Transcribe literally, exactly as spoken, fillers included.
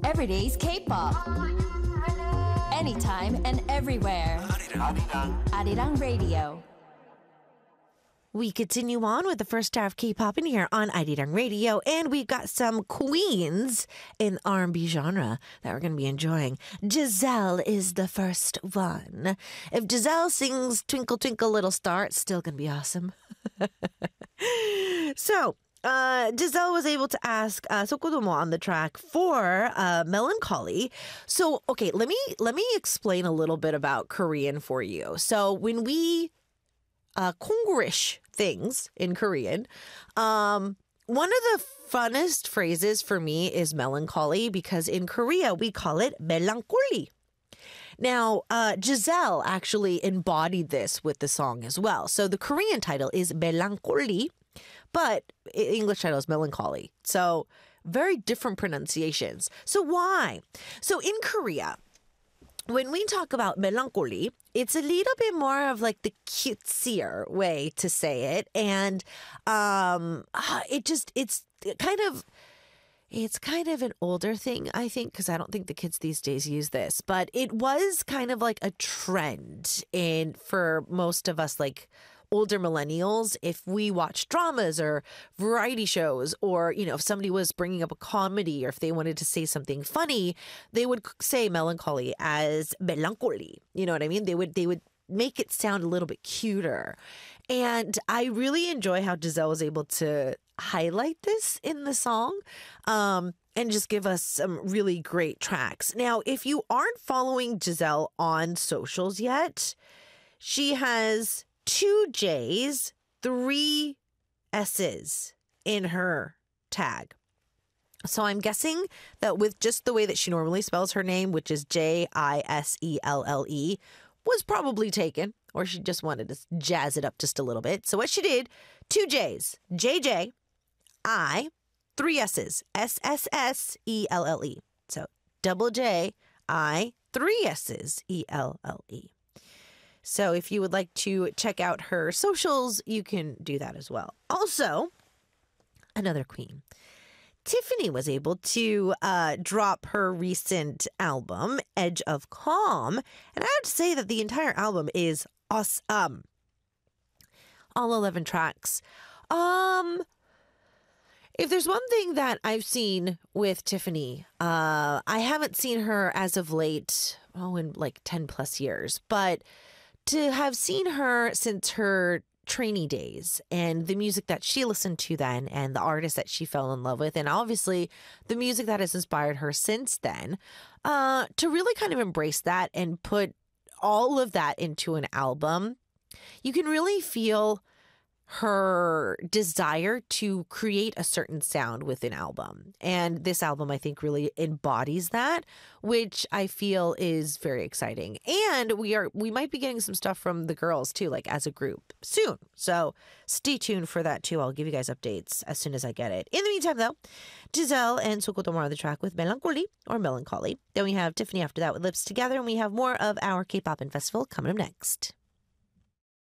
Everyday's K-pop. Anytime and everywhere. Arirang Radio. We continue on with the first hour of K-pop in here on Arirang Radio, and we've got some queens in R and B genre that we're going to be enjoying. Giselle is the first one. If Giselle sings Twinkle Twinkle Little Star, it's still going to be awesome. So, uh, Giselle was able to ask uh, Sokodomo on the track for uh, Melancholy. So, okay, let me let me explain a little bit about Korean for you. So, when we uh, Kongorish things in Korean, um, one of the funnest phrases for me is melancholy, because in Korea we call it melancholy. Now, uh, Giselle actually embodied this with the song as well. So the Korean title is Melancholy, but English title is Melancholy. So very different pronunciations. So why? So in Korea, when we talk about melancholy, it's a little bit more of like the cutesier way to say it. And um, it just, it's kind of... It's kind of an older thing, I think, because I don't think the kids these days use this. But it was kind of like a trend in for most of us, like older millennials. If we watch dramas or variety shows, or, you know, if somebody was bringing up a comedy, or if they wanted to say something funny, they would say melancholy as melancholy. You know what I mean? They would they would make it sound a little bit cuter. And I really enjoy how Giselle was able to highlight this in the song um, and just give us some really great tracks. Now, if you aren't following Giselle on socials yet, she has two J's, three S's in her tag. So I'm guessing that with just the way that she normally spells her name, which is J I S E L L E, was probably taken, or she just wanted to jazz it up just a little bit. So what she did, two J's, J J, I, three S's, S S S E L L E. So double J, I, three S's, E L L E. So if you would like to check out her socials, you can do that as well. Also, another queen. Tiffany was able to uh, drop her recent album, Edge of Calm. And I have to say that the entire album is awesome. All eleven tracks. Um, if there's one thing that I've seen with Tiffany, uh, I haven't seen her as of late, oh, in like ten plus years. But to have seen her since her trainee days and the music that she listened to then and the artists that she fell in love with, and obviously the music that has inspired her since then, uh, to really kind of embrace that and put all of that into an album, you can really feel her desire to create a certain sound with an album. And this album, I think, really embodies that, which I feel is very exciting. And we are we might be getting some stuff from the girls too, like as a group soon. So stay tuned for that too. I'll give you guys updates as soon as I get it. In the meantime, though, Giselle and Sokotomo are on the track with Melancholy or Melancholy. Then we have Tiffany after that with Lips Together, and we have more of our K-pop and festival coming up next.